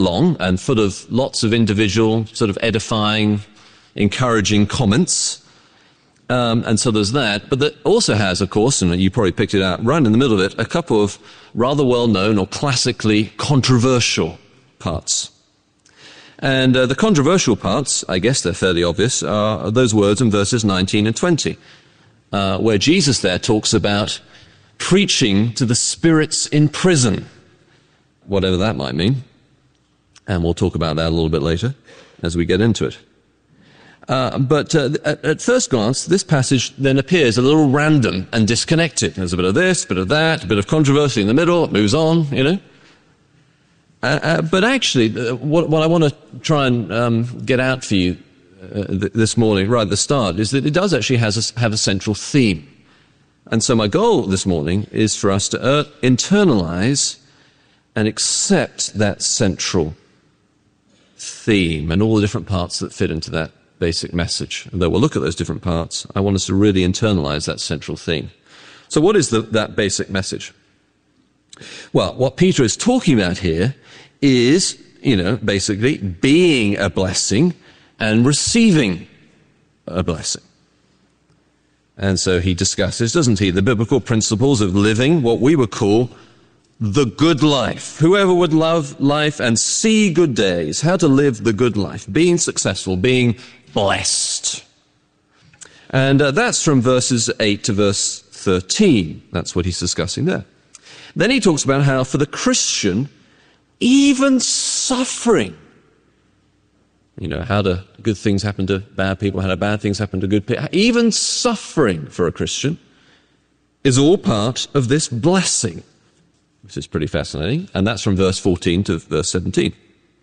long and full of lots of individual sort of edifying, encouraging comments. And so there's that. But that also has, of course, and you probably picked it out right in the middle of it, a couple of rather well-known or classically controversial parts. And the controversial parts, I guess they're fairly obvious, are those words in verses 19 and 20, where Jesus there talks about preaching to the spirits in prison, whatever that might mean. And we'll talk about that a little bit later as we get into it. But at first glance, this passage then appears a little random and disconnected. There's a bit of this, a bit of that, a bit of controversy in the middle, it moves on, you know. But actually, what I want to try and get out for you this morning, right at the start, is that it does actually have a central theme. And so my goal this morning is for us to internalize and accept that central theme and all the different parts that fit into that basic message. And though we'll look at those different parts, I want us to really internalize that central theme. So what is that basic message? Well, what Peter is talking about here is, basically being a blessing and receiving a blessing. And so he discusses, doesn't he, the biblical principles of living what we would call the good life. Whoever would love life and see good days, how to live the good life, being successful, being blessed. And that's from verses 8 to verse 13. That's what he's discussing there. Then he talks about how for the Christian, even suffering, how do good things happen to bad people, how do bad things happen to good people, even suffering for a Christian is all part of this blessing, which is pretty fascinating. And that's from verse 14 to verse 17.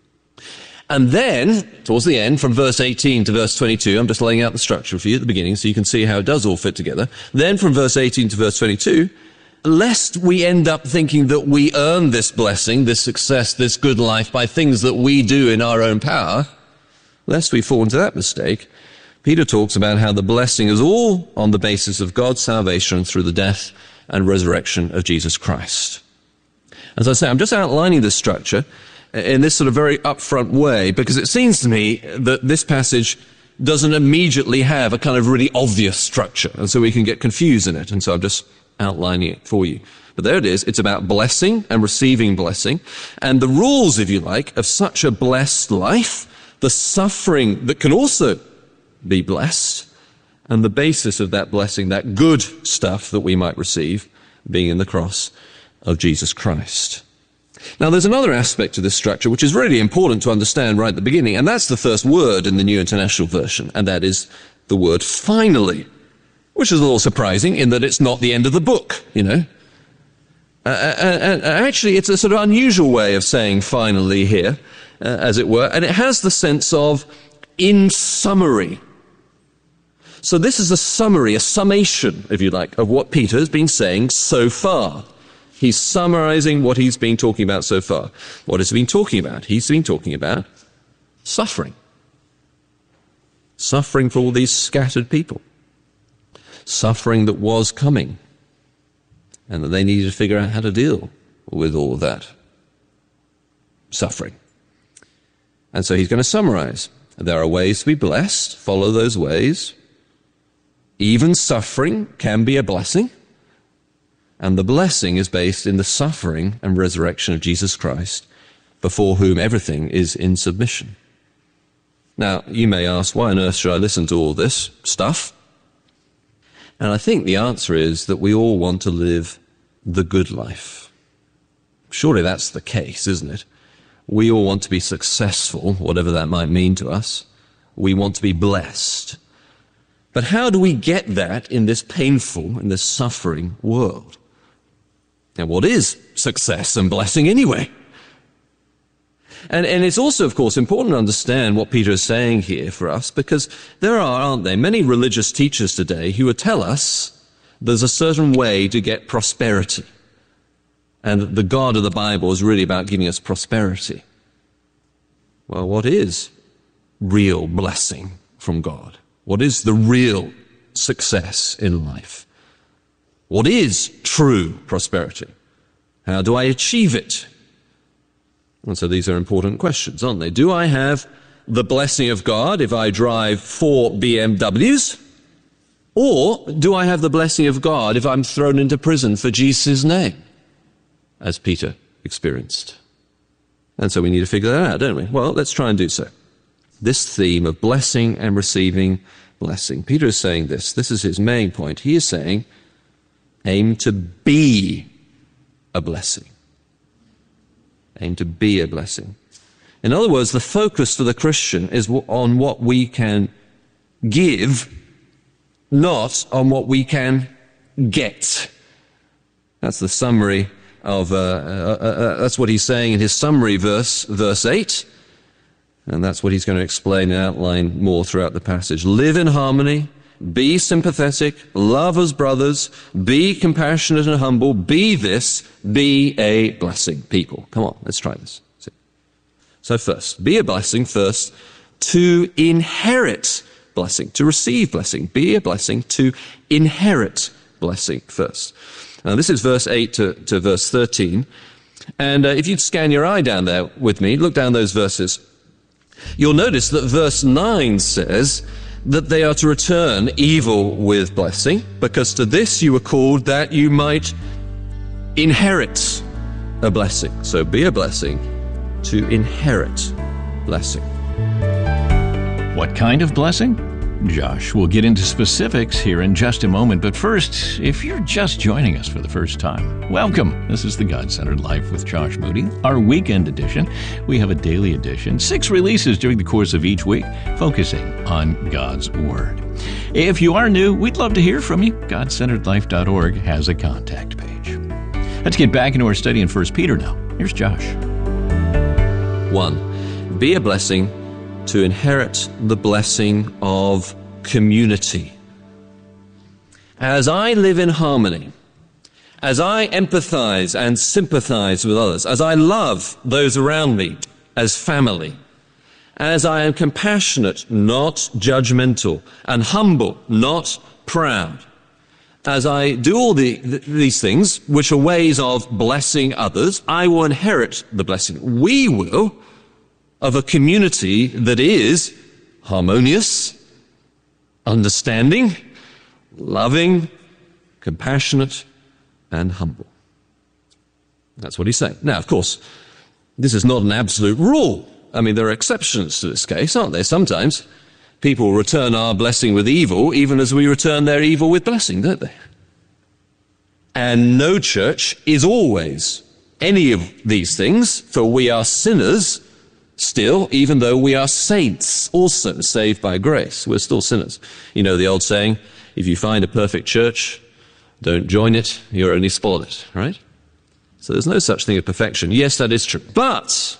And then, towards the end, from verse 18 to verse 22, I'm just laying out the structure for you at the beginning so you can see how it does all fit together. Then from verse 18 to verse 22, lest we end up thinking that we earn this blessing, this success, this good life by things that we do in our own power, lest we fall into that mistake, Peter talks about how the blessing is all on the basis of God's salvation through the death and resurrection of Jesus Christ. As I say, I'm just outlining this structure in this sort of very upfront way, because it seems to me that this passage doesn't immediately have a kind of really obvious structure, and so we can get confused in it, and so I'm just outlining it for you. But there it is. It's about blessing and receiving blessing, and the rules, if you like, of such a blessed life, the suffering that can also be blessed, and the basis of that blessing, that good stuff that we might receive, being in the cross of Jesus Christ. Now, there's another aspect to this structure which is really important to understand right at the beginning, and that's the first word in the New International Version, and that is the word finally, which is a little surprising in that it's not the end of the book, And actually, it's a sort of unusual way of saying finally here, as it were, and it has the sense of in summary. So this is a summary, a summation, if you like, of what Peter has been saying so far. He's summarizing what he's been talking about so far. What has he been talking about? He's been talking about suffering. Suffering for all these scattered people. Suffering that was coming. And that they needed to figure out how to deal with all of that suffering. And so he's going to summarize. There are ways to be blessed. Follow those ways. Even suffering can be a blessing. And the blessing is based in the suffering and resurrection of Jesus Christ, before whom everything is in submission. Now, you may ask, why on earth should I listen to all this stuff? And I think the answer is that we all want to live the good life. Surely that's the case, isn't it? We all want to be successful, whatever that might mean to us. We want to be blessed. But how do we get that in this painful, in this suffering world? Now, what is success and blessing anyway? And it's also, of course, important to understand what Peter is saying here for us, because there are, aren't there, many religious teachers today who would tell us there's a certain way to get prosperity. And the God of the Bible is really about giving us prosperity. Well, what is real blessing from God? What is the real success in life? What is true prosperity? How do I achieve it? And so these are important questions, aren't they? Do I have the blessing of God if I drive 4 BMWs? Or do I have the blessing of God if I'm thrown into prison for Jesus' name, as Peter experienced? And so we need to figure that out, don't we? Well, let's try and do so. This theme of blessing and receiving blessing. Peter is saying this. This is his main point. He is saying, aim to be a blessing. Aim to be a blessing. In other words, the focus for the Christian is on what we can give, not on what we can get. That's the summary of, that's what he's saying in his summary verse 8. And that's what he's going to explain and outline more throughout the passage. Live in harmony, be sympathetic, love as brothers, be compassionate and humble, be a blessing, people. Come on, let's try this. So first, be a blessing first to inherit blessing, to receive blessing. Be a blessing to inherit blessing first. Now this is verse 8 to verse 13. And if you'd scan your eye down there with me, look down those verses, you'll notice that verse 9 says that they are to return evil with blessing, because to this you were called that you might inherit a blessing. So be a blessing to inherit blessing. What kind of blessing? Josh will get into specifics here in just a moment, but first, if you're just joining us for the first time, welcome. This is the God-Centered Life with Josh Moody, our weekend edition. We have a daily edition, 6 releases during the course of each week, focusing on God's Word. If you are new, we'd love to hear from you. GodCenteredLife.org has a contact page. Let's get back into our study in 1 Peter now. Here's Josh. 1. Be a blessing to inherit the blessing of community. As I live in harmony, as I empathize and sympathize with others, as I love those around me as family, as I am compassionate, not judgmental, and humble, not proud, as I do all these things, which are ways of blessing others, I will inherit the blessing. We will, of a community that is harmonious, understanding, loving, compassionate, and humble. That's what he's saying. Now, of course, this is not an absolute rule. I mean, there are exceptions to this case, aren't there? Sometimes people return our blessing with evil, even as we return their evil with blessing, don't they? And no church is always any of these things, for we are sinners still, even though we are saints, also saved by grace. We're still sinners. You know the old saying, if you find a perfect church, don't join it, you'll only spoil it, right? So there's no such thing as perfection. Yes, that is true. But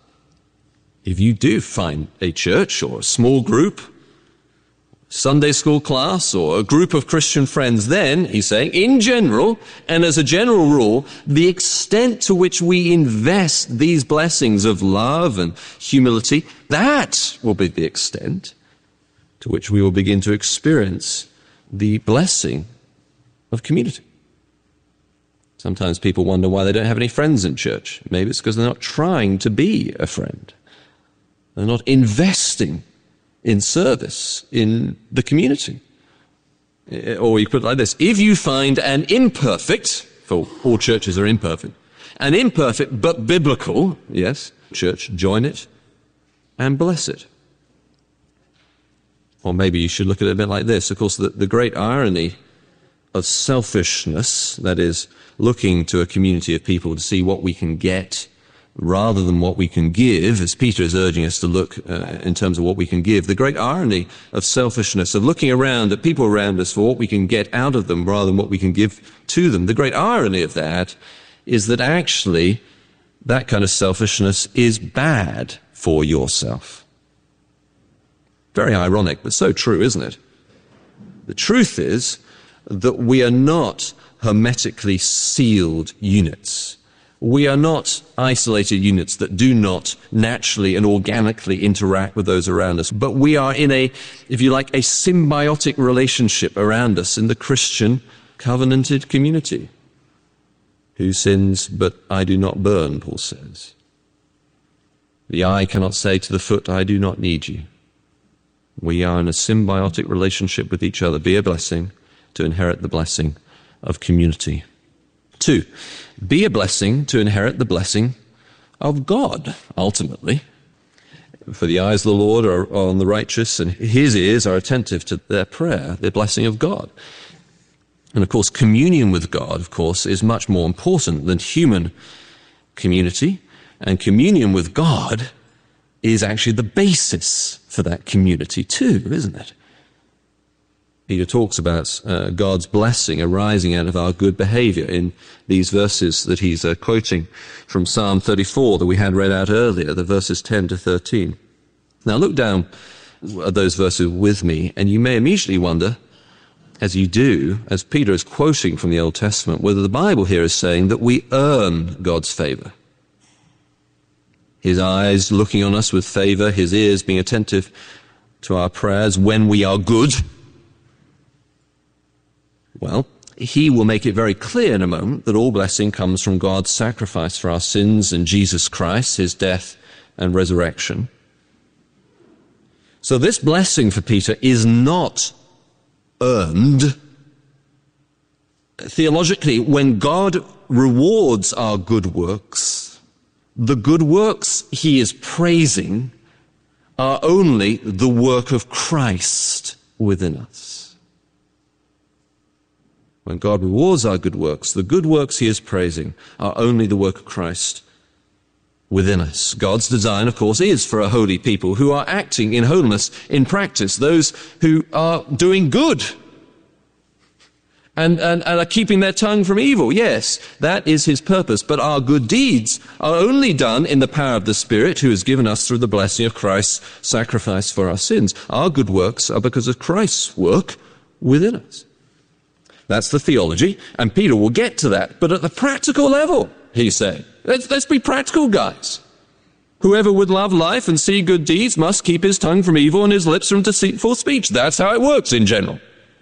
if you do find a church or a small group, Sunday school class or a group of Christian friends, then, he's saying, in general, and as a general rule, the extent to which we invest these blessings of love and humility, that will be the extent to which we will begin to experience the blessing of community. Sometimes people wonder why they don't have any friends in church. Maybe it's because they're not trying to be a friend. They're not investing in service in the community. Or you put it like this: if you find an imperfect, for all churches are imperfect, an imperfect but biblical, yes, church, join it and bless it. Or maybe you should look at it a bit like this. Of course, the great irony of selfishness, that is, looking to a community of people to see what we can get rather than what we can give, as Peter is urging us to look in terms of what we can give. The great irony of selfishness, of looking around at people around us for what we can get out of them rather than what we can give to them. The great irony of that is that actually that kind of selfishness is bad for yourself. Very ironic, but so true, isn't it? The truth is that we are not hermetically sealed units. We are not isolated units that do not naturally and organically interact with those around us, but we are in a, if you like, a symbiotic relationship around us in the Christian covenanted community. Who sins, but I do not burn, Paul says. The eye cannot say to the foot, I do not need you. We are in a symbiotic relationship with each other. Be a blessing to inherit the blessing of community. 2, be a blessing to inherit the blessing of God, ultimately. For the eyes of the Lord are on the righteous, and his ears are attentive to their prayer, the blessing of God. And of course, communion with God, of course, is much more important than human community. And communion with God is actually the basis for that community too, isn't it? Peter talks about God's blessing arising out of our good behavior in these verses that he's quoting from Psalm 34 that we had read out earlier, the verses 10 to 13. Now look down at those verses with me, and you may immediately wonder, as you do, as Peter is quoting from the Old Testament, whether the Bible here is saying that we earn God's favor. His eyes looking on us with favor, his ears being attentive to our prayers when we are good. Well, he will make it very clear in a moment that all blessing comes from God's sacrifice for our sins in Jesus Christ, his death and resurrection. So this blessing for Peter is not earned. Theologically, when God rewards our good works, the good works he is praising are only the work of Christ within us. When God rewards our good works, the good works he is praising are only the work of Christ within us. God's design, of course, is for a holy people who are acting in holiness in practice, those who are doing good and are keeping their tongue from evil. Yes, that is his purpose. But our good deeds are only done in the power of the Spirit who has given us through the blessing of Christ's sacrifice for our sins. Our good works are because of Christ's work within us. That's the theology, and Peter will get to that. But at the practical level, he's saying, let's be practical, guys. Whoever would love life and see good deeds must keep his tongue from evil and his lips from deceitful speech. That's how it works in general.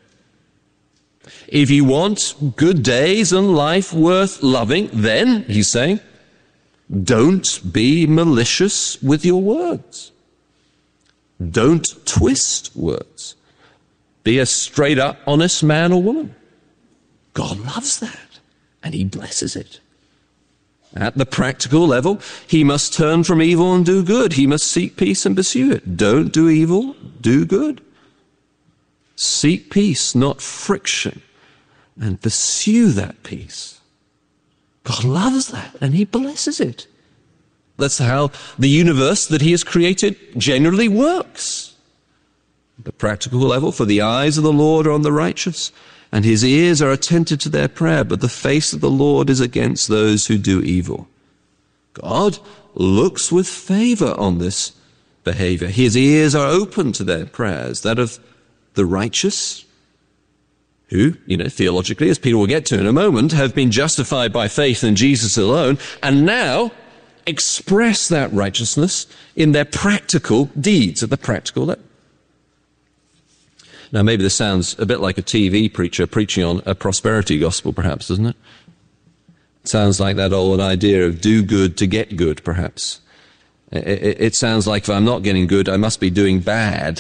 If you want good days and life worth loving, then, he's saying, don't be malicious with your words. Don't twist words. Be a straight-up, honest man or woman. God loves that, and he blesses it. At the practical level, he must turn from evil and do good. He must seek peace and pursue it. Don't do evil, do good. Seek peace, not friction, and pursue that peace. God loves that, and he blesses it. That's how the universe that he has created generally works. The practical level, for the eyes of the Lord are on the righteous, and his ears are attentive to their prayer, but the face of the Lord is against those who do evil. God looks with favor on this behavior. His ears are open to their prayers, that of the righteous, who, theologically, as Peter will get to in a moment, have been justified by faith in Jesus alone, and now express that righteousness in their practical deeds at the practical level. Now, maybe this sounds a bit like a TV preacher preaching on a prosperity gospel, perhaps, doesn't it? It sounds like that old idea of do good to get good, perhaps. It sounds like if I'm not getting good, I must be doing bad.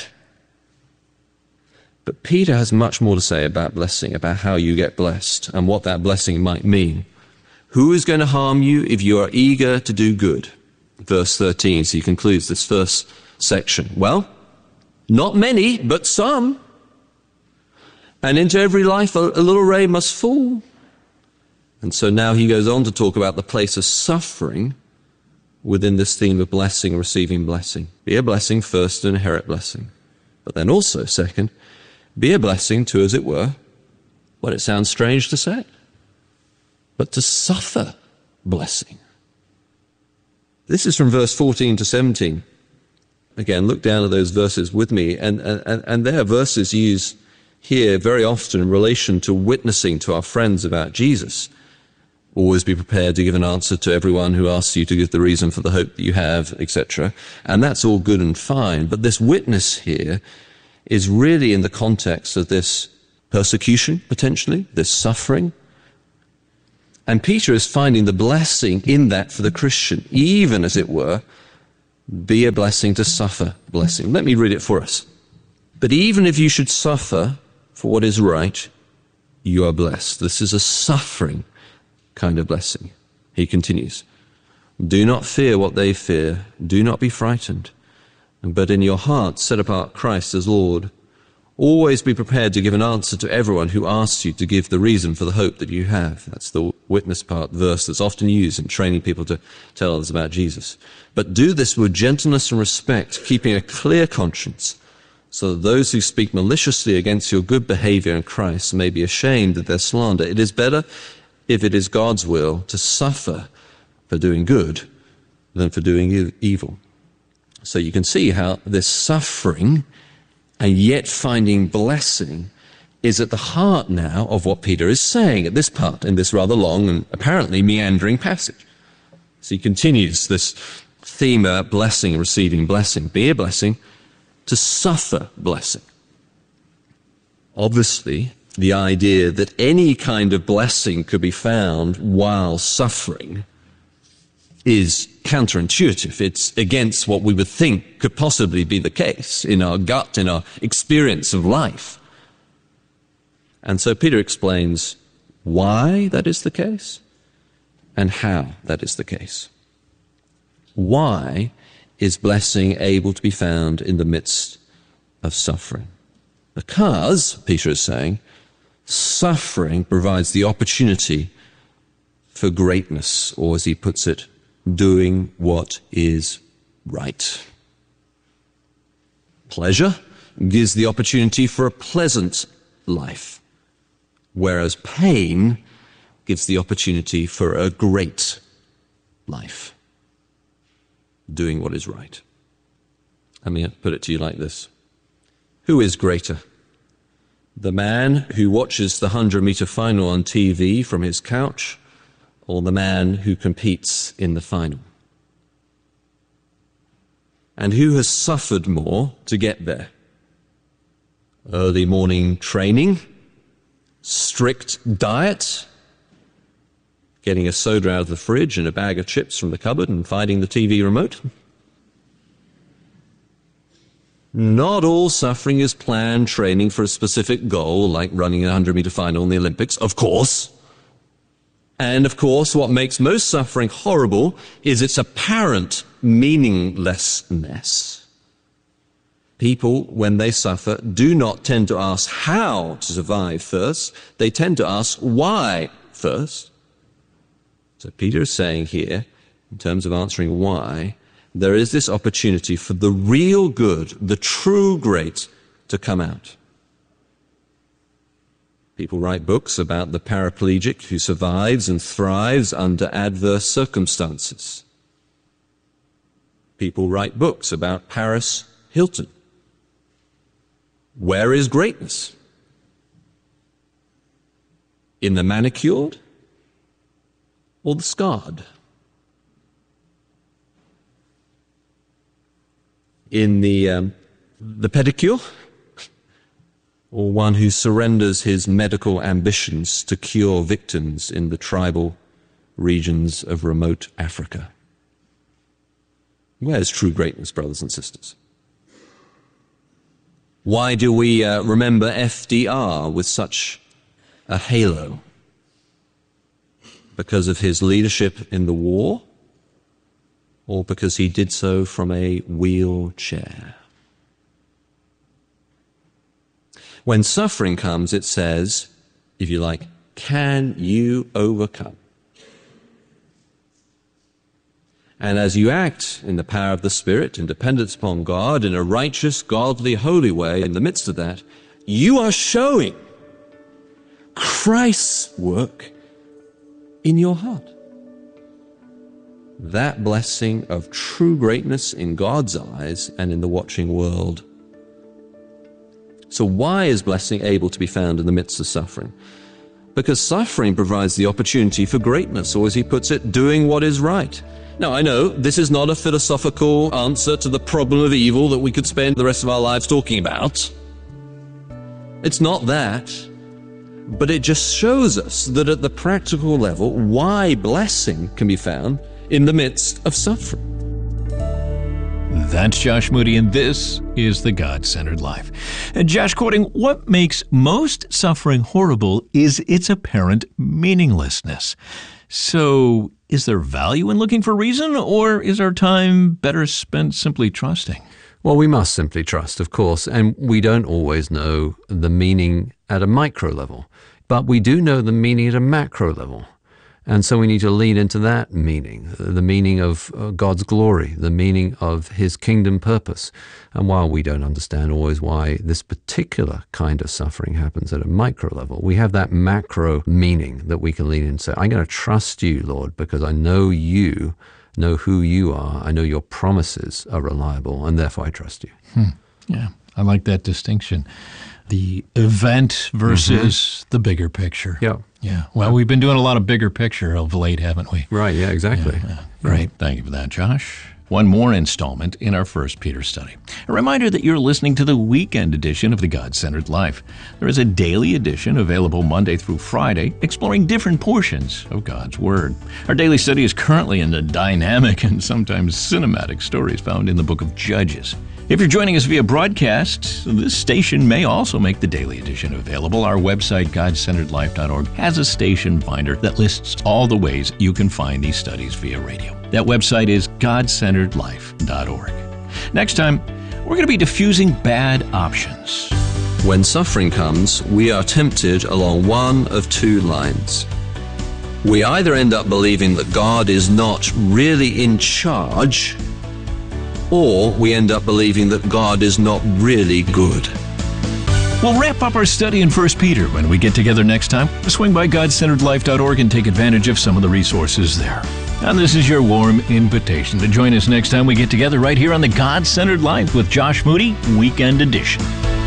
But Peter has much more to say about blessing, about how you get blessed and what that blessing might mean. Who is going to harm you if you are eager to do good? Verse 13, so he concludes this first section. Well, not many, but some. And into every life a little ray must fall. And so now he goes on to talk about the place of suffering within this theme of blessing, receiving blessing. Be a blessing first to inherit blessing. But then also, second, be a blessing to, as it were, well, it sounds strange to say, but to suffer blessing. This is from verse 14 to 17. Again, look down at those verses with me, and they are verses used here very often in relation to witnessing to our friends about Jesus. Always be prepared to give an answer to everyone who asks you to give the reason for the hope that you have, etc. And that's all good and fine. But this witness here is really in the context of this persecution, potentially, this suffering. And Peter is finding the blessing in that for the Christian, even, as it were, Be a blessing to suffer blessing. Let me read it for us. But even if you should suffer for what is right, you are blessed. This is a suffering kind of blessing. He continues, do not fear what they fear. Do not be frightened. But in your heart set apart Christ as Lord. Always be prepared to give an answer to everyone who asks you to give the reason for the hope that you have. That's the witness part verse that's often used in training people to tell others about Jesus. But do this with gentleness and respect, keeping a clear conscience, so that those who speak maliciously against your good behavior in Christ may be ashamed of their slander. It is better, if it is God's will, to suffer for doing good than for doing evil. So you can see how this suffering and yet finding blessing is at the heart now of what Peter is saying at this part, in this rather long and apparently meandering passage. So he continues this theme about blessing, receiving blessing. Be a blessing to suffer blessing. Obviously, the idea that any kind of blessing could be found while suffering is counterintuitive. It's against what we would think could possibly be the case in our gut, in our experience of life. And so Peter explains why that is the case and how that is the case. Why is blessing able to be found in the midst of suffering? Because, Peter is saying, suffering provides the opportunity for greatness, or as he puts it, doing what is right. Pleasure gives the opportunity for a pleasant life, whereas pain gives the opportunity for a great life, doing what is right. Let me put it to you like this. Who is greater? The man who watches the 100-meter final on TV from his couch, or the man who competes in the final? And who has suffered more to get there? Early morning training, strict diet, getting a soda out of the fridge and a bag of chips from the cupboard and finding the TV remote? Not all suffering is planned training for a specific goal, like running a 100-meter final in the Olympics, of course. And of course, what makes most suffering horrible is its apparent meaninglessness. People, when they suffer, do not tend to ask how to survive first. They tend to ask why first. So Peter is saying here, in terms of answering why, there is this opportunity for the real good, the true great, to come out. People write books about the paraplegic who survives and thrives under adverse circumstances. People write books about Paris Hilton. Where is greatness? In the manicured or the scarred? In the pedicure? Or one who surrenders his medical ambitions to cure victims in the tribal regions of remote Africa? Where's true greatness, brothers and sisters? Why do we remember FDR with such a halo? Because of his leadership in the war, or because he did so from a wheelchair? When suffering comes, it says, if you like, can you overcome? And as you act in the power of the Spirit, in dependence upon God, in a righteous, godly, holy way, in the midst of that, you are showing Christ's work in your heart. That blessing of true greatness in God's eyes and in the watching world. So why is blessing able to be found in the midst of suffering? Because suffering provides the opportunity for greatness, or as he puts it, doing what is right. Now, I know this is not a philosophical answer to the problem of evil that we could spend the rest of our lives talking about. It's not that. But it just shows us that at the practical level, why blessing can be found in the midst of suffering. That's Josh Moody, and this is The God-Centered Life. And Josh quoting, what makes most suffering horrible is its apparent meaninglessness. So, is there value in looking for reason, or is our time better spent simply trusting? Well, we must simply trust, of course, and we don't always know the meaning at a micro level, but we do know the meaning at a macro level. And so we need to lean into that meaning, the meaning of God's glory, the meaning of his kingdom purpose. And while we don't understand always why this particular kind of suffering happens at a micro level, we have that macro meaning that we can lean into. I'm going to trust you, Lord, because I know you, know who you are. I know your promises are reliable, and therefore I trust you. Yeah, I like that distinction. The event versus the bigger picture. Yeah. Yeah. Well, we've been doing a lot of bigger picture of late, haven't we? Right, yeah, exactly. Yeah. Great. Thank you for that, Josh. One more installment in our First Peter study. A reminder that you're listening to the weekend edition of The God-Centered Life. There is a daily edition available Monday through Friday, exploring different portions of God's Word. Our daily study is currently in the dynamic and sometimes cinematic stories found in the book of Judges. If you're joining us via broadcast, this station may also make the daily edition available. Our website, godcenteredlife.org, has a station finder that lists all the ways you can find these studies via radio. That website is godcenteredlife.org. Next time, we're going to be diffusing bad options. When suffering comes, we are tempted along one of two lines. We either end up believing that God is not really in charge, or we end up believing that God is not really good. We'll wrap up our study in 1 Peter when we get together next time. Swing by godcenteredlife.org and take advantage of some of the resources there. And this is your warm invitation to join us next time we get together right here on the God-Centered Life with Josh Moody, Weekend Edition.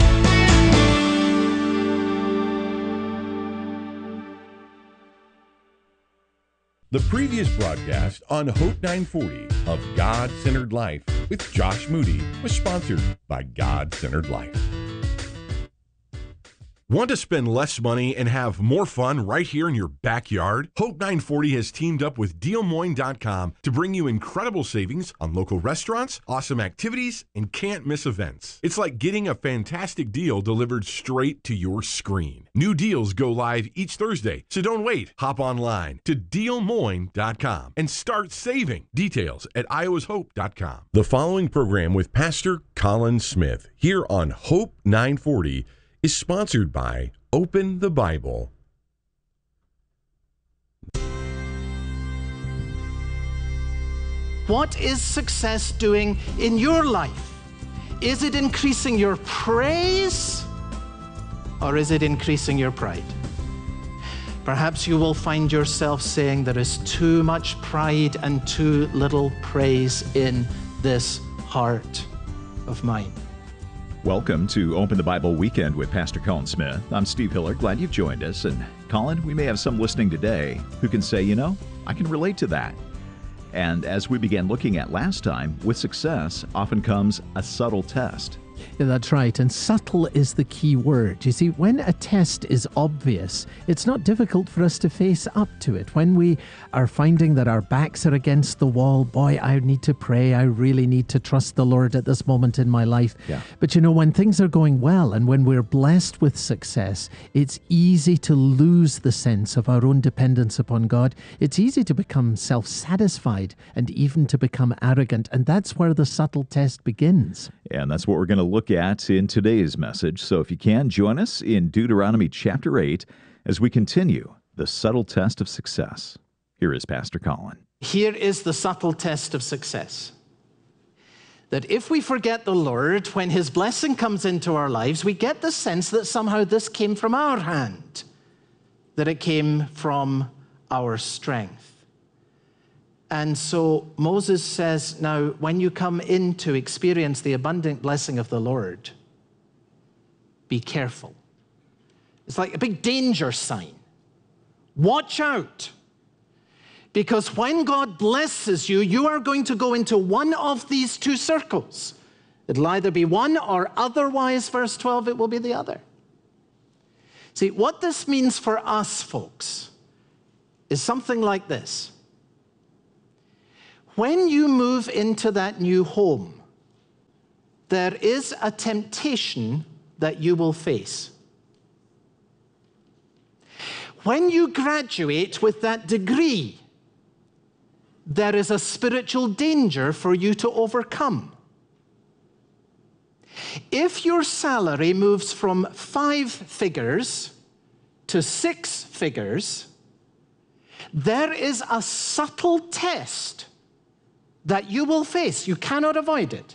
The previous broadcast on Hope 940 of God-Centered Life with Josh Moody was sponsored by God-Centered Life. Want to spend less money and have more fun right here in your backyard? Hope 940 has teamed up with DealMoin.com to bring you incredible savings on local restaurants, awesome activities, and can't miss events. It's like getting a fantastic deal delivered straight to your screen. New deals go live each Thursday, so don't wait. Hop online to DealMoin.com and start saving. Details at iowashope.com. The following program with Pastor Colin Smith here on Hope 940 is sponsored by Open the Bible. What is success doing in your life? Is it increasing your praise, or is it increasing your pride? Perhaps you will find yourself saying there is too much pride and too little praise in this heart of mine. Welcome to Open the Bible Weekend with Pastor Colin Smith. I'm Steve Hiller. Glad you've joined us. And Colin, we may have some listening today who can say, I can relate to that. And as we began looking at last time, with success often comes a subtle test. Yeah, that's right. And subtle is the key word. You see, when a test is obvious, it's not difficult for us to face up to it. When we are finding that our backs are against the wall, boy, I need to pray. I really need to trust the Lord at this moment in my life. Yeah. But when things are going well and when we're blessed with success, it's easy to lose the sense of our own dependence upon God. It's easy to become self-satisfied and even to become arrogant. And that's where the subtle test begins. And that's what we're going to look at in today's message. So if you can, join us in Deuteronomy chapter 8 as we continue the subtle test of success. Here is Pastor Colin. Here is the subtle test of success. That if we forget the Lord, when his blessing comes into our lives, we get the sense that somehow this came from our hand, that it came from our strength. And so Moses says, now, when you come in to experience the abundant blessing of the Lord, be careful. It's like a big danger sign. Watch out. Because when God blesses you, you are going to go into one of these two circles. It'll either be one or otherwise, verse 12, it will be the other. See, what this means for us, folks, is something like this. When you move into that new home, there is a temptation that you will face. When you graduate with that degree, there is a spiritual danger for you to overcome. If your salary moves from 5 figures to 6 figures, there is a subtle test that you will face. You cannot avoid it.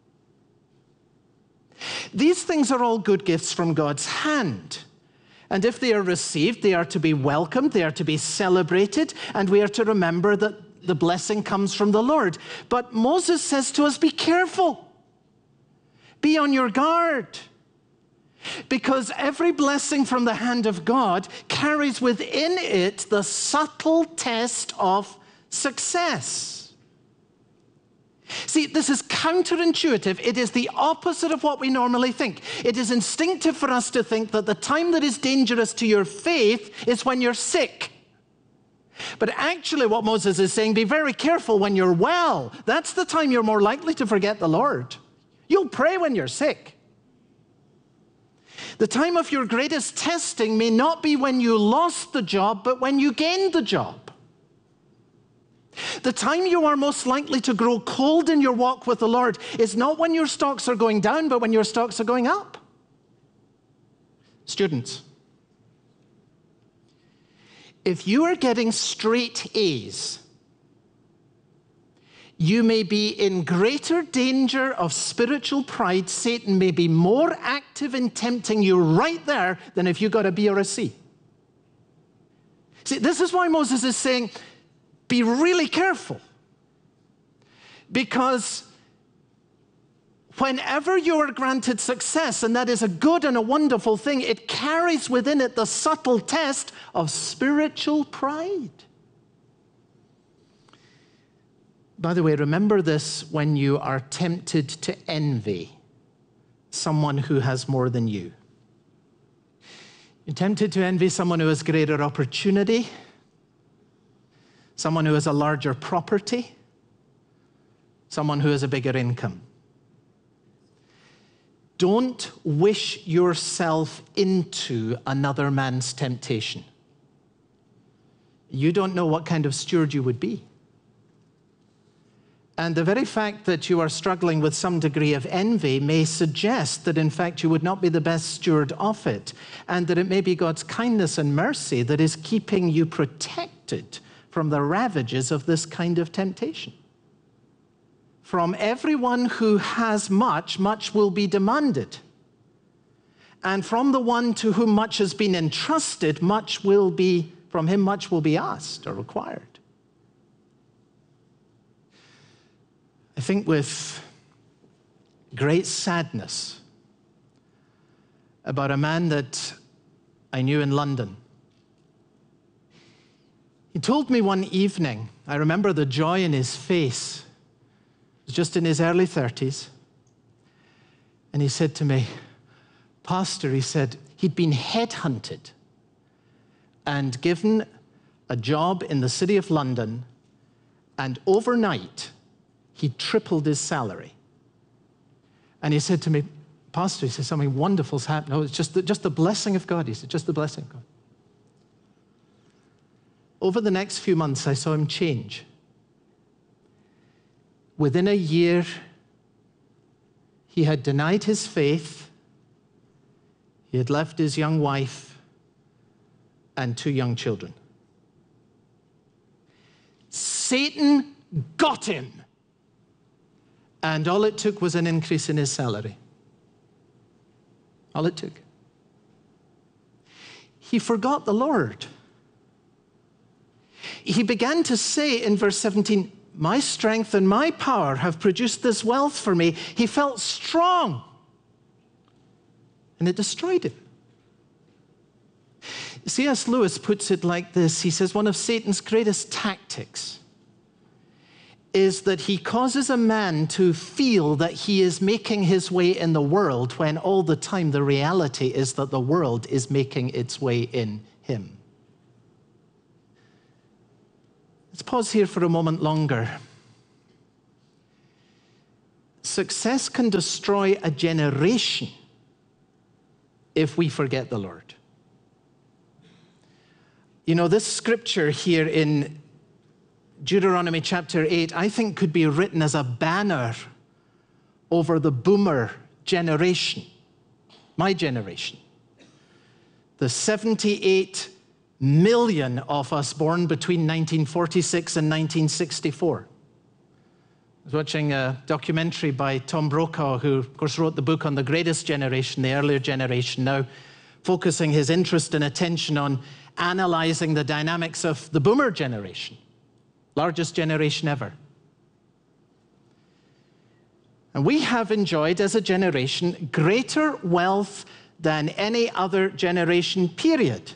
These things are all good gifts from God's hand. And if they are received, they are to be welcomed, they are to be celebrated, and we are to remember that the blessing comes from the Lord. But Moses says to us, be careful. Be on your guard. Because every blessing from the hand of God carries within it the subtle test of success. See, this is counterintuitive. It is the opposite of what we normally think. It is instinctive for us to think that the time that is dangerous to your faith is when you're sick. But actually what Moses is saying, be very careful when you're well. That's the time you're more likely to forget the Lord. You'll pray when you're sick. The time of your greatest testing may not be when you lost the job, but when you gained the job. The time you are most likely to grow cold in your walk with the Lord is not when your stocks are going down, but when your stocks are going up. Students, if you are getting straight A's, you may be in greater danger of spiritual pride. Satan may be more active in tempting you right there than if you got a B or a C. See, this is why Moses is saying, be really careful. Because whenever you are granted success, and that is a good and a wonderful thing, it carries within it the subtle test of spiritual pride. By the way, remember this when you are tempted to envy someone who has more than you. You're tempted to envy someone who has greater opportunity, someone who has a larger property, someone who has a bigger income. Don't wish yourself into another man's temptation. You don't know what kind of steward you would be. And the very fact that you are struggling with some degree of envy may suggest that in fact you would not be the best steward of it, and that it may be God's kindness and mercy that is keeping you protected from the ravages of this kind of temptation. From everyone who has much, much will be demanded. And from the one to whom much has been entrusted, from him much will be asked or required. I think with great sadness about a man that I knew in London. He told me one evening, I remember the joy in his face, he was just in his early 30s, and he said to me, Pastor, he said, he'd been headhunted and given a job in the city of London, and overnight, he tripled his salary. And he said to me, Pastor, he said, something wonderful's happened. No, it's just the blessing of God. He said, just the blessing of God. Over the next few months, I saw him change. Within a year, he had denied his faith. He had left his young wife and 2 young children. Satan got him. And all it took was an increase in his salary. All it took. He forgot the Lord. He began to say in verse 17, my strength and my power have produced this wealth for me. He felt strong. And it destroyed him. C.S. Lewis puts it like this. He says, one of Satan's greatest tactics is that he causes a man to feel that he is making his way in the world when all the time the reality is that the world is making its way in him. Let's pause here for a moment longer. Success can destroy a generation if we forget the Lord. You know, this scripture here in Deuteronomy chapter 8, I think could be written as a banner over the boomer generation, my generation. The 78 million of us born between 1946 and 1964. I was watching a documentary by Tom Brokaw, who, of course, wrote the book on the greatest generation, the earlier generation, now focusing his interest and attention on analyzing the dynamics of the boomer generation, largest generation ever. And we have enjoyed, as a generation, greater wealth than any other generation, period.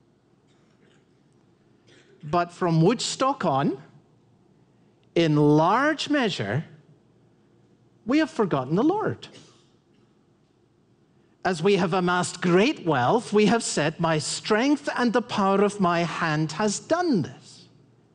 But from Woodstock on, in large measure, we have forgotten the Lord. As we have amassed great wealth, we have said, my strength and the power of my hand has done this.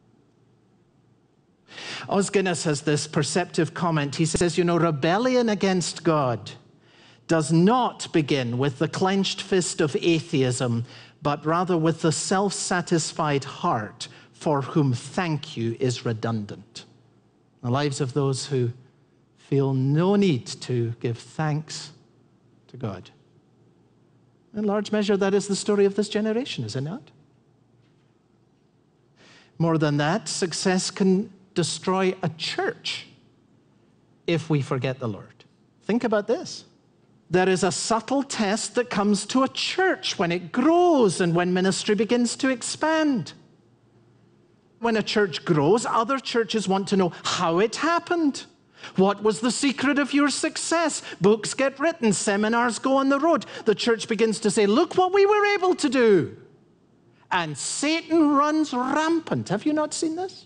Os Guinness has this perceptive comment. He says, you know, rebellion against God does not begin with the clenched fist of atheism, but rather with the self-satisfied heart for whom thank you is redundant. The lives of those who feel no need to give thanks to God. In large measure, that is the story of this generation, is it not? More than that, success can destroy a church if we forget the Lord. Think about this. There is a subtle test that comes to a church when it grows and when ministry begins to expand. When a church grows, other churches want to know how it happened. What was the secret of your success? Books get written, seminars go on the road. The church begins to say, look what we were able to do. And Satan runs rampant. Have you not seen this?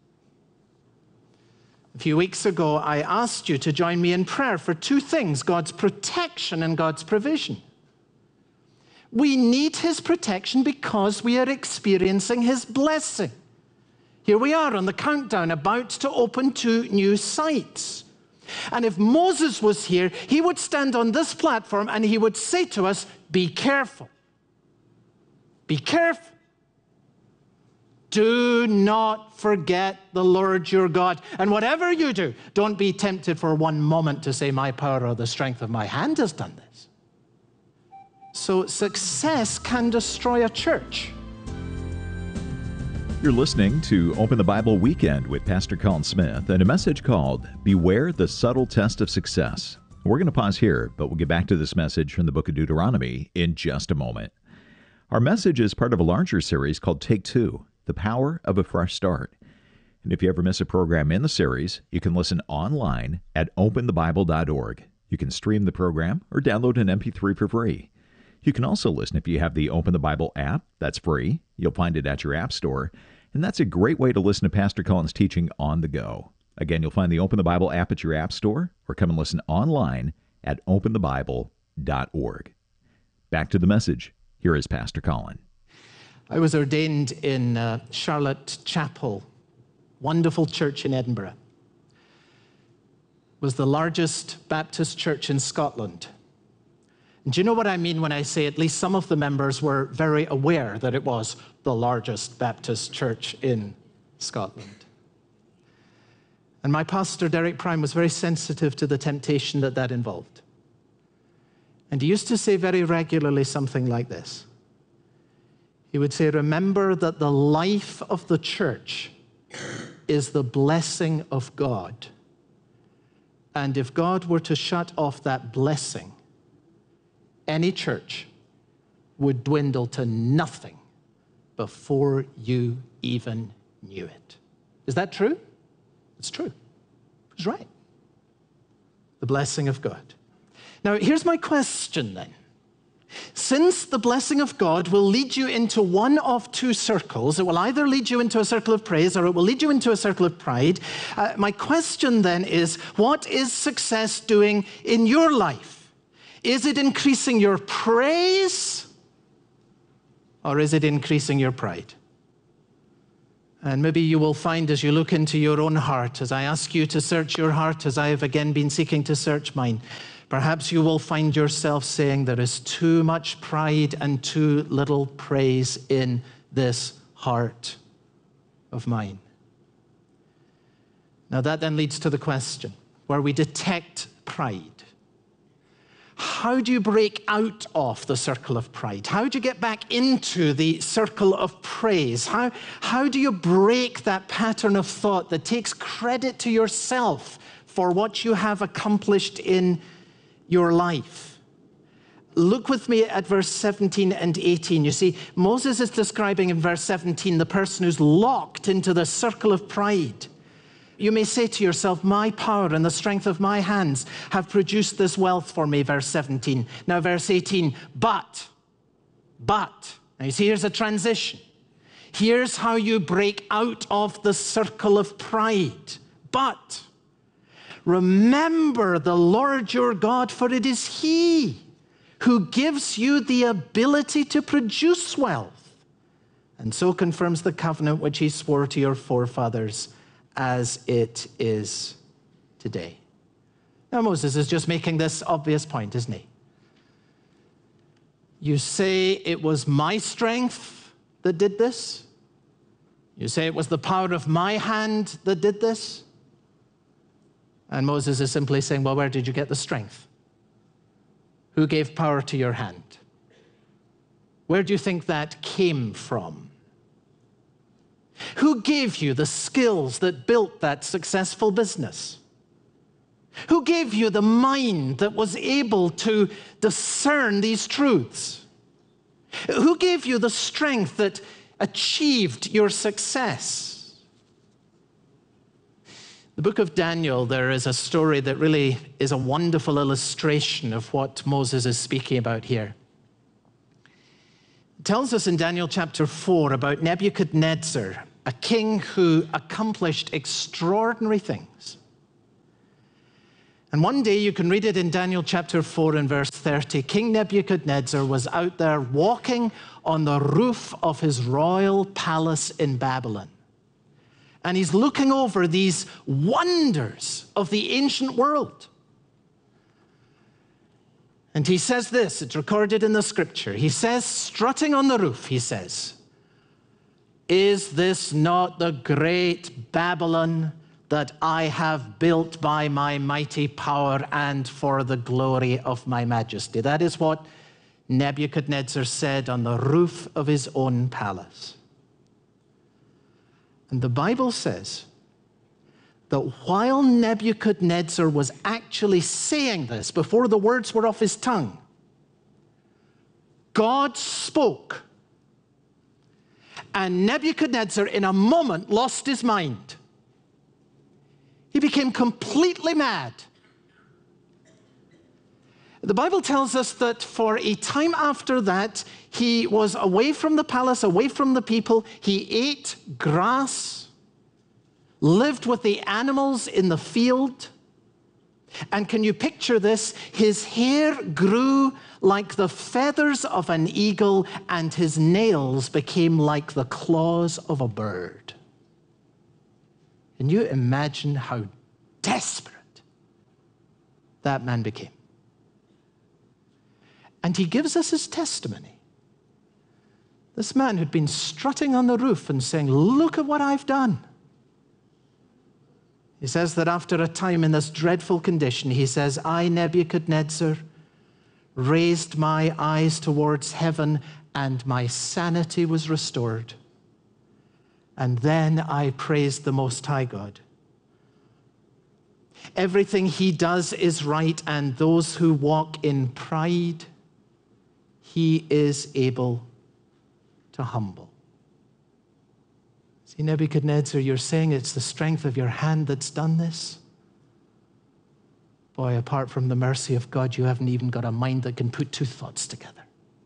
A few weeks ago, I asked you to join me in prayer for two things, God's protection and God's provision. We need his protection because we are experiencing his blessing. Here we are on the countdown, about to open 2 new sites. And if Moses was here, he would stand on this platform and he would say to us, be careful. Be careful. Do not forget the Lord your God. And whatever you do, don't be tempted for one moment to say, my power or the strength of my hand has done this. So success can destroy a church. You're listening to Open the Bible Weekend with Pastor Colin Smith and a message called Beware the Subtle Test of Success. We're going to pause here, but we'll get back to this message from the book of Deuteronomy in just a moment. Our message is part of a larger series called Take Two, The Power of a Fresh Start. And if you ever miss a program in the series, you can listen online at openthebible.org. You can stream the program or download an MP3 for free. You can also listen if you have the Open the Bible app. That's free. You'll find it at your app store. And that's a great way to listen to Pastor Colin's teaching on the go. Again, you'll find the Open the Bible app at your app store or come and listen online at openthebible.org. Back to the message. Here is Pastor Colin. I was ordained in Charlotte Chapel, wonderful church in Edinburgh. It was the largest Baptist church in Scotland. And do you know what I mean when I say at least some of the members were very aware that it was the largest Baptist church in Scotland? And my pastor, Derek Prime, was very sensitive to the temptation that involved. And he used to say very regularly something like this. He would say, remember that the life of the church is the blessing of God. And if God were to shut off that blessing, any church would dwindle to nothing before you even knew it. Is that true? It's true. He's right. The blessing of God. Now, here's my question then. Since the blessing of God will lead you into one of 2 circles, it will either lead you into a circle of praise or it will lead you into a circle of pride. My question then is, what is success doing in your life? Is it increasing your praise or is it increasing your pride? And maybe you will find as you look into your own heart, as I ask you to search your heart, as I have again been seeking to search mine, perhaps you will find yourself saying there is too much pride and too little praise in this heart of mine. Now that then leads to the question, where we detect pride. How do you break out of the circle of pride? How do you get back into the circle of praise? How do you break that pattern of thought that takes credit to yourself for what you have accomplished in your life? Look with me at verse 17 and 18. You see, Moses is describing in verse 17 the person who's locked into the circle of pride. You may say to yourself, my power and the strength of my hands have produced this wealth for me, verse 17. Now, verse 18, but. Now, you see, here's a transition. Here's how you break out of the circle of pride. But remember the Lord your God, for it is He who gives you the ability to produce wealth, and so confirms the covenant which He swore to your forefathers, as it is today. Now, Moses is just making this obvious point, isn't he? You say it was my strength that did this. You say it was the power of my hand that did this. And Moses is simply saying, well, where did you get the strength? Who gave power to your hand? Where do you think that came from? Who gave you the skills that built that successful business? Who gave you the mind that was able to discern these truths? Who gave you the strength that achieved your success? The book of Daniel, there is a story that really is a wonderful illustration of what Moses is speaking about here. It tells us in Daniel chapter 4 about Nebuchadnezzar, a king who accomplished extraordinary things. And one day, you can read it in Daniel chapter 4 and verse 30, King Nebuchadnezzar was out there walking on the roof of his royal palace in Babylon. And he's looking over these wonders of the ancient world. And he says this, it's recorded in the scripture. He says, strutting on the roof, he says, is this not the great Babylon that I have built by my mighty power and for the glory of my majesty? That is what Nebuchadnezzar said on the roof of his own palace. And the Bible says that while Nebuchadnezzar was actually saying this, before the words were off his tongue, God spoke. And Nebuchadnezzar, in a moment, lost his mind. He became completely mad. The Bible tells us that for a time after that, he was away from the palace, away from the people. He ate grass, lived with the animals in the field. And can you picture this? His hair grew like the feathers of an eagle, and his nails became like the claws of a bird. Can you imagine how desperate that man became? And he gives us his testimony. This man who'd been strutting on the roof and saying, look at what I've done. He says that after a time in this dreadful condition, he says, I, Nebuchadnezzar, raised my eyes towards heaven and my sanity was restored. And then I praised the Most High God. Everything he does is right, and those who walk in pride, he is able to humble. See, Nebuchadnezzar, you're saying it's the strength of your hand that's done this? Boy, apart from the mercy of God, you haven't even got a mind that can put two thoughts together.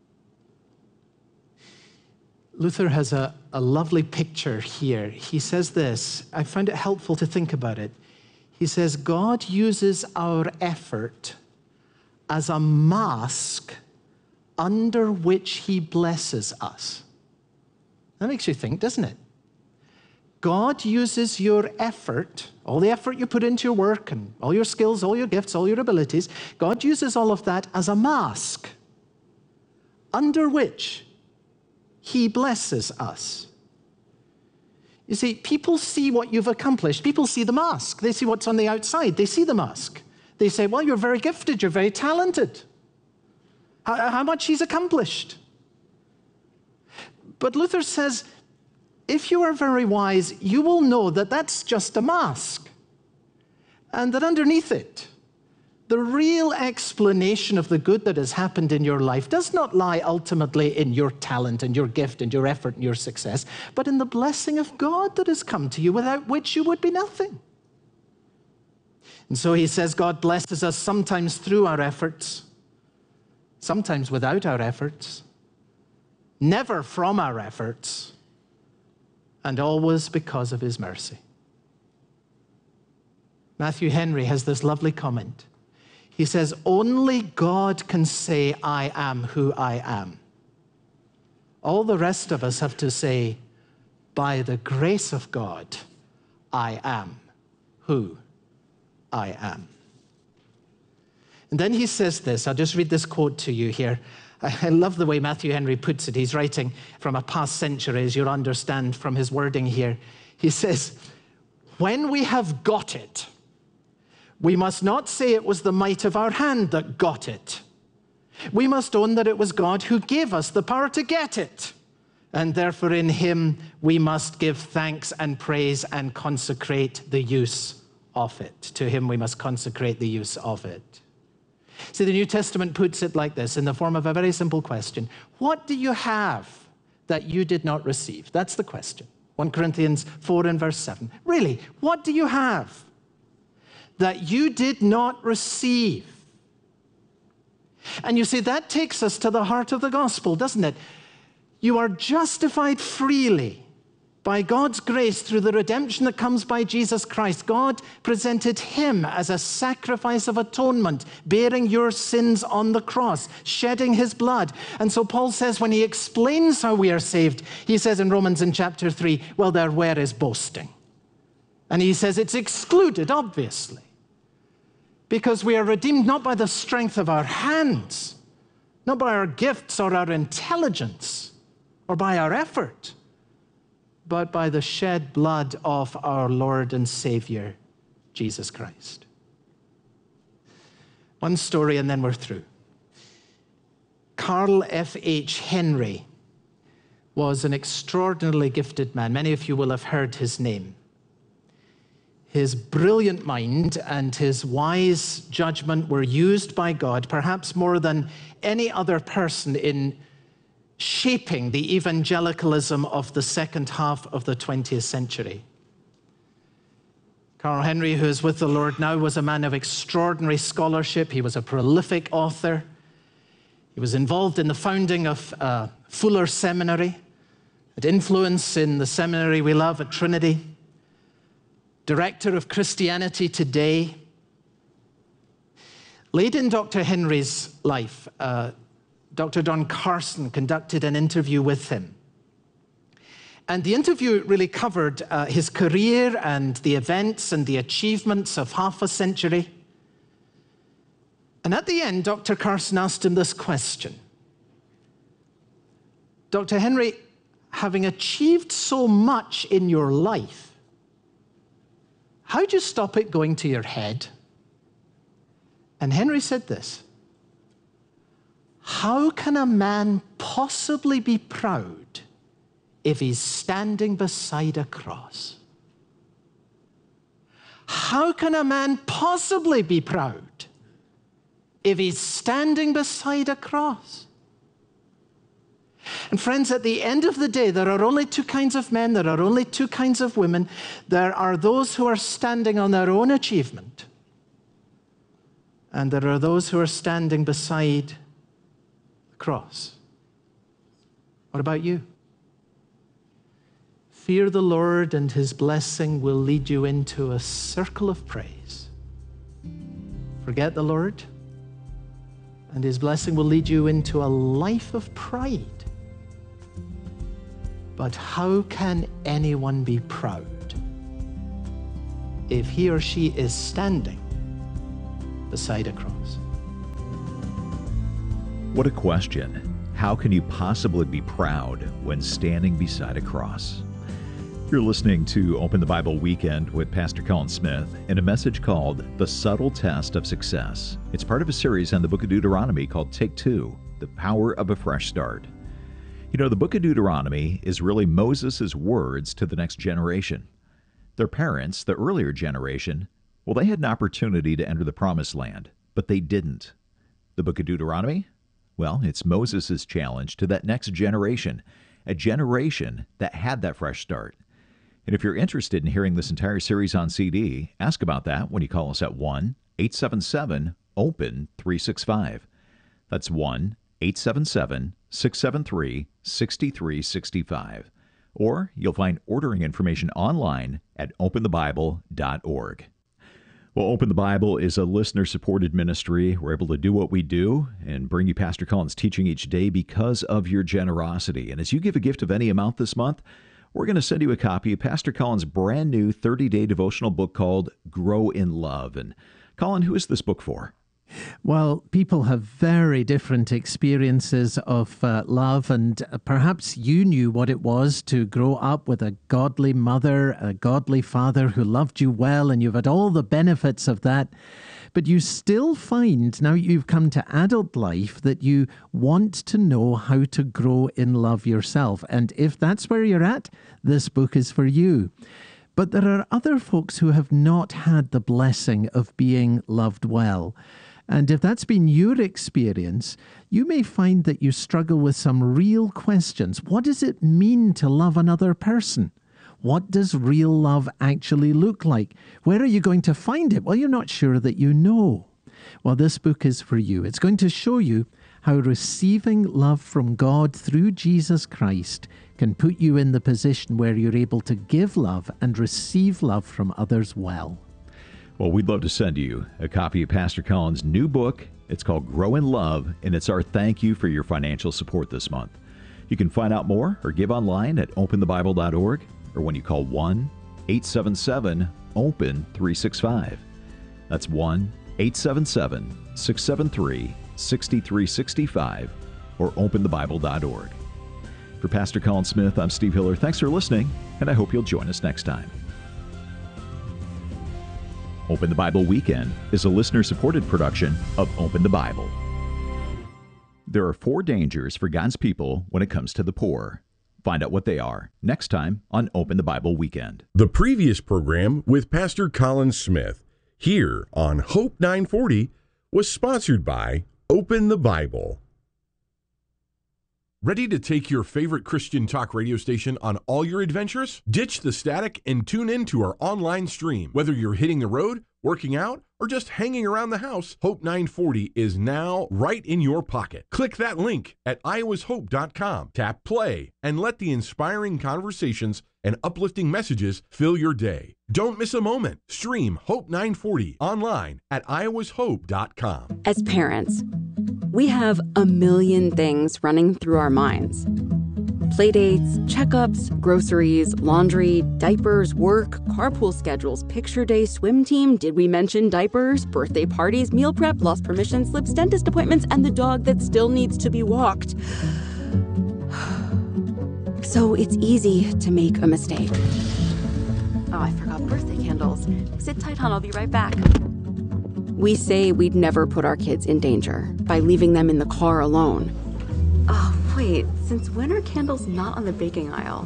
Luther has a lovely picture here. He says this, I found it helpful to think about it. He says, God uses our effort as a mask under which he blesses us. That makes you think, doesn't it? God uses your effort, all the effort you put into your work and all your skills, all your gifts, all your abilities, God uses all of that as a mask under which he blesses us. You see, people see what you've accomplished. People see the mask. They see what's on the outside. They see the mask. They say, well, you're very gifted. You're very talented. How much he's accomplished. But Luther says, if you are very wise, you will know that that's just a mask. And that underneath it, the real explanation of the good that has happened in your life does not lie ultimately in your talent and your gift and your effort and your success, but in the blessing of God that has come to you, without which you would be nothing. And so he says God blesses us sometimes through our efforts, sometimes without our efforts, never from our efforts, and always because of his mercy. Matthew Henry has this lovely comment. He says, only God can say, I am who I am. All the rest of us have to say, by the grace of God, I am who I am. And then he says this, I'll just read this quote to you here. I love the way Matthew Henry puts it. He's writing from a past century, as you'll understand from his wording here. He says, when we have got it, we must not say it was the might of our hand that got it. We must own that it was God who gave us the power to get it. And therefore in him we must give thanks and praise and consecrate the use of it. To him we must consecrate the use of it. See, the New Testament puts it like this in the form of a very simple question. What do you have that you did not receive? That's the question. 1 Corinthians 4 and verse 7. Really, what do you have that you did not receive? And you see, that takes us to the heart of the gospel, doesn't it? You are justified freely by God's grace through the redemption that comes by Jesus Christ. God presented him as a sacrifice of atonement, bearing your sins on the cross, shedding his blood. And so Paul says when he explains how we are saved, he says in Romans in chapter 3, well, there where is boasting? And he says it's excluded, obviously, because we are redeemed not by the strength of our hands, not by our gifts or our intelligence or by our effort, but by the shed blood of our Lord and Savior, Jesus Christ. One story and then we're through. Carl F.H. Henry was an extraordinarily gifted man. Many of you will have heard his name. His brilliant mind and his wise judgment were used by God, perhaps more than any other person, in shaping the evangelicalism of the second half of the 20th century. Carl Henry, who is with the Lord now, was a man of extraordinary scholarship. He was a prolific author. He was involved in the founding of Fuller Seminary, had influence in the seminary we love at Trinity, director of Christianity Today. Late in Dr. Henry's life, Dr. Don Carson conducted an interview with him. And the interview really covered his career and the events and the achievements of half a century. And at the end, Dr. Carson asked him this question. Dr. Henry, having achieved so much in your life, how'd you stop it going to your head? And Henry said this: how can a man possibly be proud if he's standing beside a cross? How can a man possibly be proud if he's standing beside a cross? And friends, at the end of the day, there are only two kinds of men, there are only two kinds of women. There are those who are standing on their own achievement, and there are those who are standing beside cross. What about you? Fear the Lord, and his blessing will lead you into a circle of praise. Forget the Lord, and his blessing will lead you into a life of pride. But how can anyone be proud if he or she is standing beside a cross? What a question. How can you possibly be proud when standing beside a cross? You're listening to Open the Bible Weekend with Pastor Colin Smith in a message called The Subtle Test of Success. It's part of a series on the book of Deuteronomy called Take Two, The Power of a Fresh Start. You know, the book of Deuteronomy is really Moses' words to the next generation. Their parents, the earlier generation, well, they had an opportunity to enter the Promised Land, but they didn't. The book of Deuteronomy? Well, it's Moses' challenge to that next generation, a generation that had that fresh start. And if you're interested in hearing this entire series on CD, ask about that when you call us at 1-877-OPEN-365. That's 1-877-673-6365. Or you'll find ordering information online at openthebible.org. Well, Open the Bible is a listener-supported ministry. We're able to do what we do and bring you Pastor Colin's teaching each day because of your generosity. And as you give a gift of any amount this month, we're going to send you a copy of Pastor Colin's brand new 30-day devotional book called Grow in Love. And Colin, who is this book for? Well, people have very different experiences of love, and perhaps you knew what it was to grow up with a godly mother, a godly father who loved you well, and you've had all the benefits of that. But you still find, now you've come to adult life, that you want to know how to grow in love yourself. And if that's where you're at, this book is for you. But there are other folks who have not had the blessing of being loved well. And if that's been your experience, you may find that you struggle with some real questions. What does it mean to love another person? What does real love actually look like? Where are you going to find it? Well, you're not sure that you know. Well, this book is for you. It's going to show you how receiving love from God through Jesus Christ can put you in the position where you're able to give love and receive love from others well. Well, we'd love to send you a copy of Pastor Colin's new book. It's called Grow in Love, and it's our thank you for your financial support this month. You can find out more or give online at openthebible.org or when you call 1-877-OPEN-365. That's 1-877-673-6365 or openthebible.org. For Pastor Colin Smith, I'm Steve Hiller. Thanks for listening, and I hope you'll join us next time. Open the Bible Weekend is a listener-supported production of Open the Bible. There are 4 dangers for God's people when it comes to the poor. Find out what they are next time on Open the Bible Weekend. The previous program with Pastor Colin Smith here on Hope 940 was sponsored by Open the Bible. Ready to take your favorite Christian talk radio station on all your adventures? Ditch the static and tune in to our online stream. Whether you're hitting the road, working out, or just hanging around the house, Hope 940 is now right in your pocket. Click that link at iowashope.com, tap play, and let the inspiring conversations and uplifting messages fill your day. Don't miss a moment. Stream Hope 940 online at iowashope.com. As parents, we have a million things running through our minds. Playdates, checkups, groceries, laundry, diapers, work, carpool schedules, picture day, swim team, did we mention diapers, birthday parties, meal prep, lost permission slips, dentist appointments, and the dog that still needs to be walked. So it's easy to make a mistake. Oh, I forgot birthday candles. Sit tight, hon, I'll be right back. We say we'd never put our kids in danger by leaving them in the car alone. Oh, wait, since when are candles not on the baking aisle?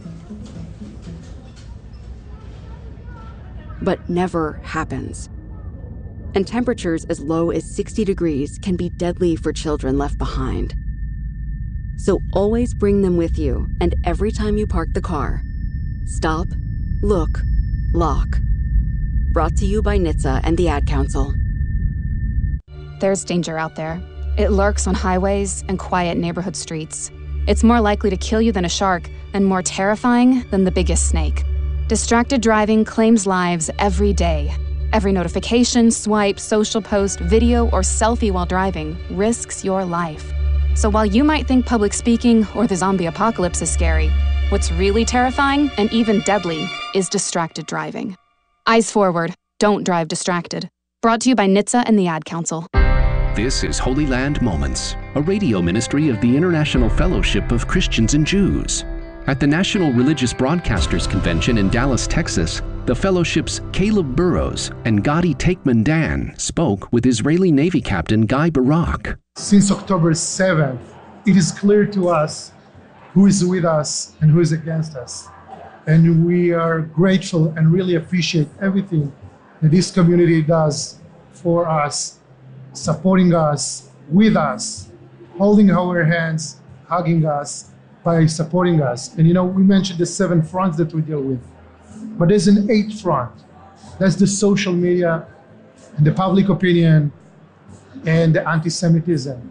But never happens. And temperatures as low as 60 degrees can be deadly for children left behind. So always bring them with you, and every time you park the car, stop, look, lock. Brought to you by NHTSA and the Ad Council. There's danger out there. It lurks on highways and quiet neighborhood streets. It's more likely to kill you than a shark, and more terrifying than the biggest snake. Distracted driving claims lives every day. Every notification, swipe, social post, video, or selfie while driving risks your life. So while you might think public speaking or the zombie apocalypse is scary, What's really terrifying and even deadly is distracted driving. Eyes forward, don't drive distracted. Brought to you by NHTSA and the Ad Council. This is Holy Land Moments, a radio ministry of the International Fellowship of Christians and Jews. At the National Religious Broadcasters Convention in Dallas, Texas, the fellowship's Caleb Burrows and Gadi Takeman-Dan spoke with Israeli Navy Captain Guy Barak. Since October 7th, it is clear to us who is with us and who is against us. And we are grateful and really appreciate everything that this community does for us, supporting us, with us, holding our hands, hugging us, by supporting us. And we mentioned the 7 fronts that we deal with, but there's an 8th front. That's the social media and the public opinion and the anti-Semitism.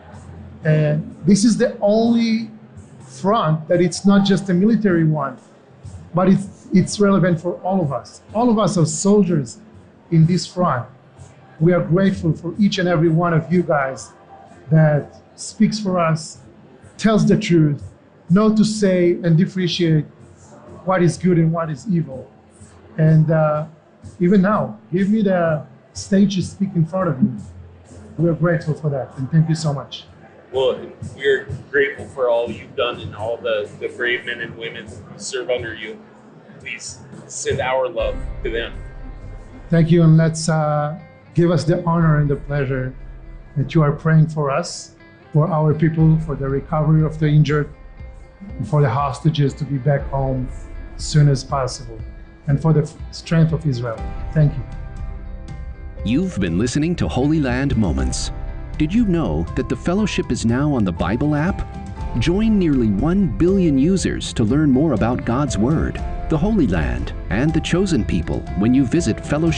And this is the only front that it's not just a military one, but it's relevant for all of us. All of us are soldiers in this front. We are grateful for each and every one of you guys that speaks for us, tells the truth, know to say and differentiate what is good and what is evil. And even now, give me the stage to speak in front of you. We're grateful for that, and thank you so much. Well, we're grateful for all you've done and all the brave men and women who serve under you. Please send our love to them. Thank you, and let's give us the honor and the pleasure that you are praying for us, for our people, for the recovery of the injured, and for the hostages to be back home as soon as possible, and for the strength of Israel. Thank you. You've been listening to Holy Land Moments. Did you know that the Fellowship is now on the Bible app? Join nearly 1 billion users to learn more about God's Word, the Holy Land, and the chosen people when you visit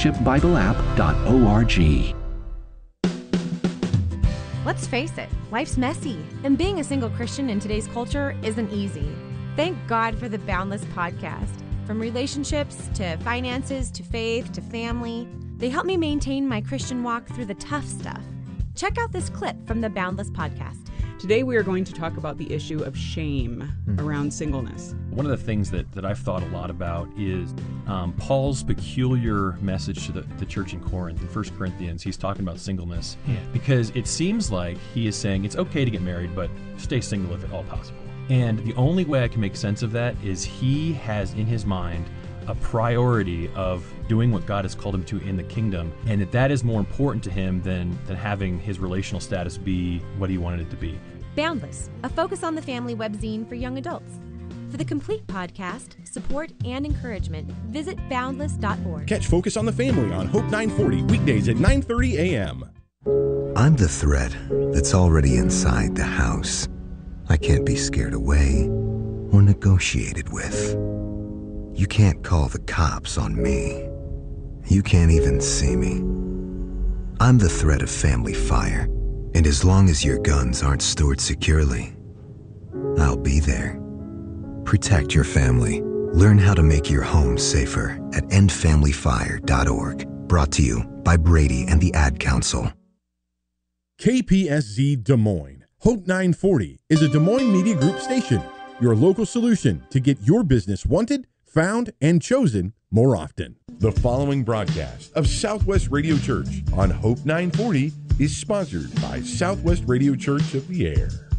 fellowshipbibleapp.org. Let's face it, life's messy, and being a single Christian in today's culture isn't easy. Thank God for the Boundless podcast. From relationships to finances to faith to family, they help me maintain my Christian walk through the tough stuff. Check out this clip from the Boundless podcast. Today we are going to talk about the issue of shame around singleness. One of the things that I've thought a lot about is Paul's peculiar message to the church in Corinth. In 1 Corinthians, he's talking about singleness because it seems like he is saying it's okay to get married, but stay single if at all possible. And the only way I can make sense of that is he has in his mind a priority of doing what God has called him to in the kingdom, and that is more important to him than having his relational status be what he wanted it to be. Boundless, a focus on the family webzine for young adults. For the complete podcast, support, and encouragement, visit boundless.org. Catch Focus on the Family on Hope 940, weekdays at 9:30 a.m. I'm the threat that's already inside the house. I can't be scared away or negotiated with. You can't call the cops on me. You can't even see me. I'm the threat of family fire, and as long as your guns aren't stored securely, I'll be there. Protect your family. Learn how to make your home safer at endfamilyfire.org. Brought to you by Brady and the Ad Council. KPSZ Des Moines. Hope 940 is a Des Moines Media Group station, your local solution to get your business wanted, found, and chosen more often. The following broadcast of Southwest Radio Church on Hope 940 is sponsored by Southwest Radio Church of the Air.